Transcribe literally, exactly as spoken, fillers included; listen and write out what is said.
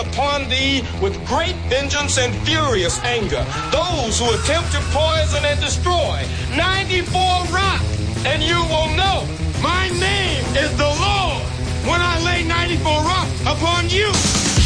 upon thee with great vengeance and furious anger those who attempt to poison and destroy. ninety-four rock, and you will know